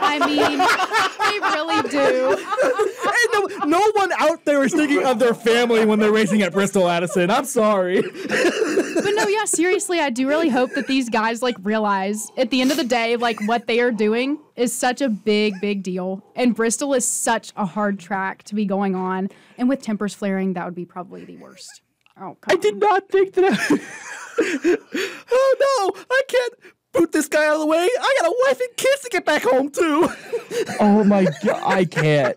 I mean, they really do. Hey, no one out there is thinking of their family when they're racing at Bristol, Addison. I'm sorry. But no, yeah, seriously, I do really hope that these guys like realize at the end of the day, like what they are doing is such a big deal. And Bristol is such a hard track to be going on. And with tempers flaring, that would be probably the worst. Oh, I did not think that. Oh no, I can't boot this guy out of the way. I got a wife and kids to get back home to. Oh my god, I can't.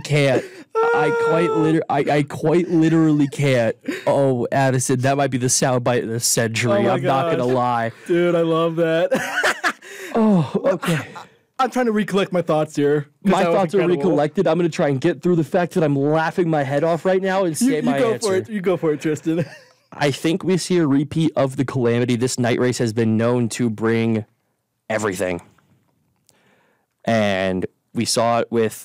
I quite literally can't. Oh, Addison, that might be the soundbite of the century. I'm not gonna lie. Dude, I love that. Oh, okay. I'm trying to recollect my thoughts here. My thoughts are recollected. I'm gonna try and get through the fact that I'm laughing my head off right now and say my answer. You go for it, Tristan. I think we see a repeat of the calamity. This night race has been known to bring everything. And we saw it with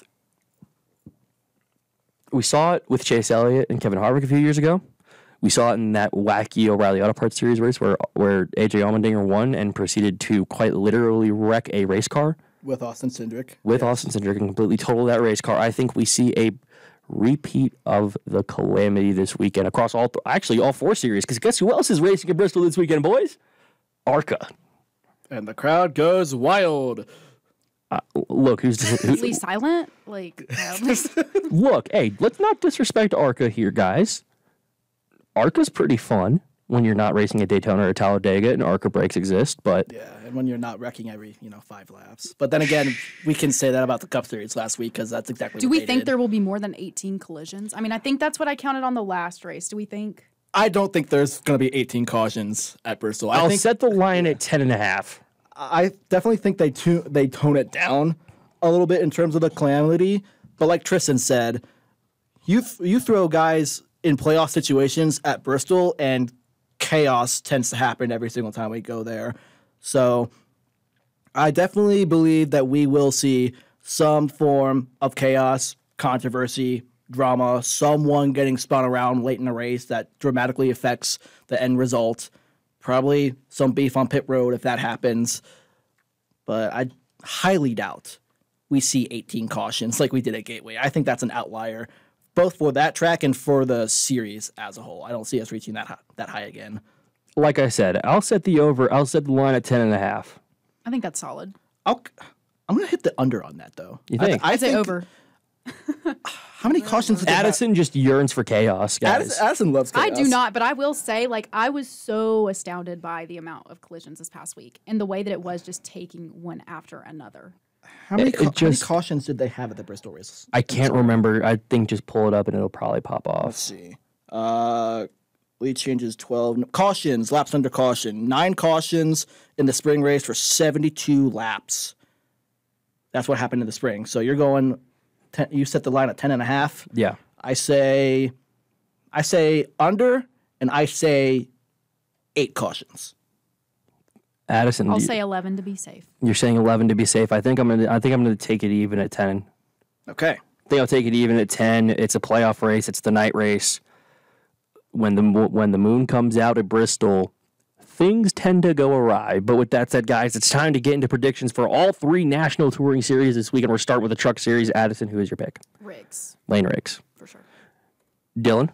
Chase Elliott and Kevin Harvick a few years ago. We saw it in that wacky O'Reilly Auto Parts Series race where AJ Allmendinger won and proceeded to quite literally wreck a race car. With Austin Cindric. Austin Cindric and completely total that race car. I think we see a repeat of the calamity this weekend across all four series. Because guess who else is racing at Bristol this weekend, boys? ARCA. And the crowd goes wild. Look, who's Completely silent? Like, look, hey, let's not disrespect ARCA here, guys. ARCA's pretty fun when you're not racing at Daytona or Talladega and ARCA breaks exist, but yeah, and when you're not wrecking every 5 laps. But then again, we can say that about the Cup Series last week because that's exactly. Do what we they think did. there will be more than 18 collisions? I mean, I think that's what I counted on the last race. Do we think? I don't think there's going to be 18 cautions at Bristol. I'll I think set the line at 10.5. I definitely think they tone it down a little bit in terms of the calamity. But like Tristan said, you throw guys in playoff situations at Bristol, and chaos tends to happen every single time we go there. So I definitely believe that we will see some form of chaos, controversy, drama, someone getting spun around late in the race that dramatically affects the end result. Probably some beef on pit road if that happens. But I highly doubt we see 18 cautions like we did at Gateway. I think that's an outlier, both for that track and for the series as a whole. I don't see us reaching that high again. Like I said, I'll set the line at 10.5. I think that's solid. I'm going to hit the under on that, though. You think? I'd say over. How many cautions did Addison just yearns for chaos, guys. Addison loves chaos. I do not, but I will say, like, I was so astounded by the amount of collisions this past week and the way that it was just taking one after another. How many cautions did they have at the Bristol races? I can't remember. I think just pull it up and it'll probably pop off. Let's see. Lead changes 12. Cautions, laps under caution. 9 cautions in the spring race for 72 laps. That's what happened in the spring. So you're going, you set the line at 10.5. Yeah. I say under, and I say 8 cautions. Addison, I'll say 11 to be safe. You're saying 11 to be safe. I think I'm gonna take it even at 10. Okay. I think I'll take it even at 10. It's a playoff race. It's the night race. When the moon comes out at Bristol, things tend to go awry. But with that said, guys, it's time to get into predictions for all 3 National Touring Series this weekend. We'll start with the Truck Series. Addison, who is your pick? Riggs. Lane Riggs. For sure. Dylan?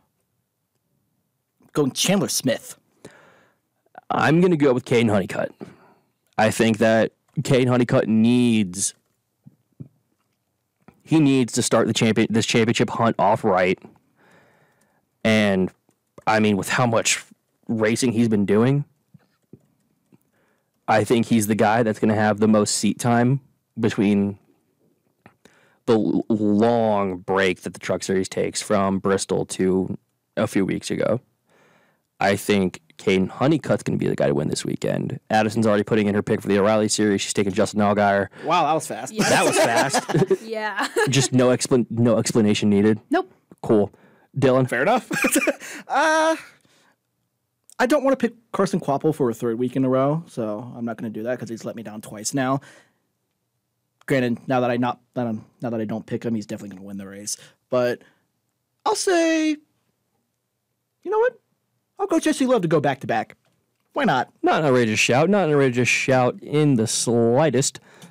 Going Chandler Smith. I'm going to go with Caden Honeycutt. I think that Caden Honeycutt needs to start this championship hunt off right. And, I mean, with how much racing he's been doing, I think he's the guy that's going to have the most seat time between the long break that the Truck Series takes from Bristol to a few weeks ago. I think Caden Honeycutt's going to be the guy to win this weekend. Addison's already putting in her pick for the O'Reilly Series. She's taking Justin Allgaier. Wow, that was fast. Yeah. That was fast. Yeah. Just no explanation needed. Nope. Cool. Dylan? Fair enough. I don't want to pick Carson Kvapil for a 3rd week in a row, so I'm not going to do that because he's let me down twice now. Granted, now that I don't pick him, he's definitely going to win the race. But I'll say, you know what? I'll go Jesse Love to go back to back. Why not? Not an outrageous shout. Not an outrageous shout in the slightest.